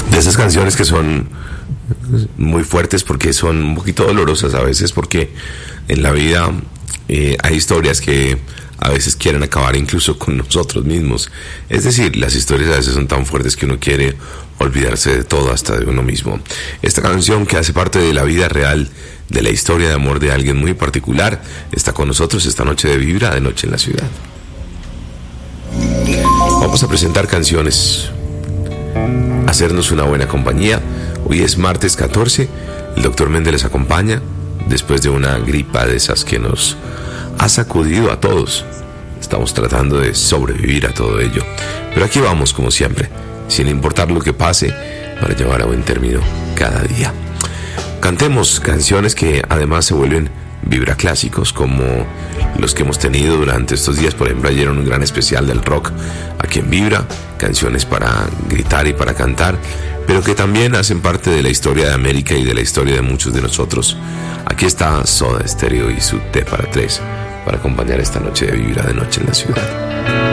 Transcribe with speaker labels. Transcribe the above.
Speaker 1: De esas canciones que son muy fuertes porque son un poquito dolorosas a veces, porque en la vida hay historias que a veces quieren acabar incluso con nosotros mismos. Es decir, las historias a veces son tan fuertes que uno quiere olvidarse de todo, hasta de uno mismo. Esta canción, que hace parte de la vida real, de la historia de amor de alguien muy particular, está con nosotros esta noche de Vibra, de Noche en la Ciudad. Vamos a presentar canciones, hacernos una buena compañía. Hoy es martes 14, el doctor Méndez les acompaña después de una gripa de esas que nos ha sacudido a todos. Estamos tratando de sobrevivir a todo ello, pero aquí vamos como siempre, sin importar lo que pase, para llevar a buen término cada día. Cantemos canciones que además se vuelven vibra clásicos, como los que hemos tenido durante estos días. Por ejemplo, ayer un gran especial del rock aquí en Vibra, canciones para gritar y para cantar, pero que también hacen parte de la historia de América y de la historia de muchos de nosotros. Aquí está Soda Stereo y su T para 3 para acompañar esta noche de Vibra, de Noche en la Ciudad.